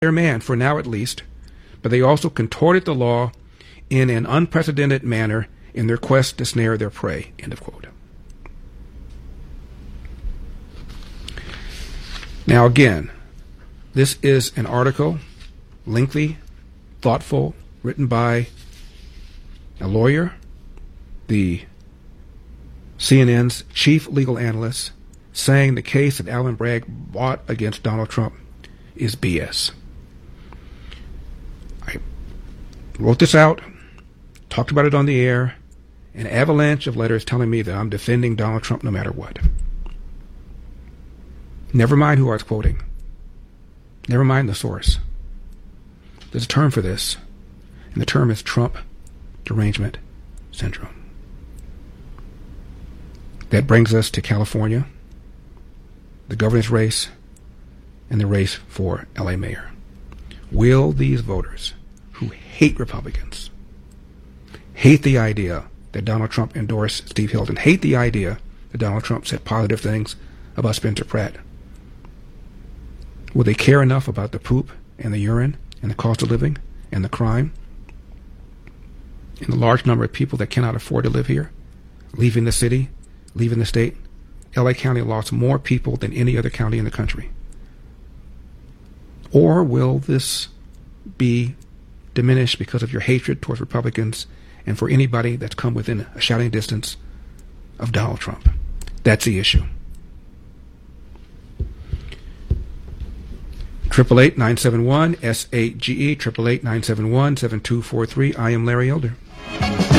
their man, for now at least, but they also contorted the law in an unprecedented manner in their quest to snare their prey. End of quote. Now again, this is an article, lengthy, thoughtful, written by a lawyer, the CNN's chief legal analyst, saying the case that Alvin Bragg brought against Donald Trump is BS. I wrote this out, talked about it on the air, an avalanche of letters telling me that I'm defending Donald Trump no matter what. Never mind who I was quoting. Never mind the source. There's a term for this, and the term is Trump derangement syndrome. That brings us to California, the governor's race, and the race for LA mayor. Will these voters who hate Republicans, hate the idea that Donald Trump endorsed Steve Hilton, hate the idea that Donald Trump said positive things about Spencer Pratt, will they care enough about the poop and the urine and the cost of living and the crime and the large number of people that cannot afford to live here, leaving the city, leaving the state? LA County lost more people than any other county in the country. Or will this be diminished because of your hatred towards Republicans and for anybody that's come within a shouting distance of Donald Trump? That's the issue. 888-971-SAGE, 888-971-7243. I am Larry Elder.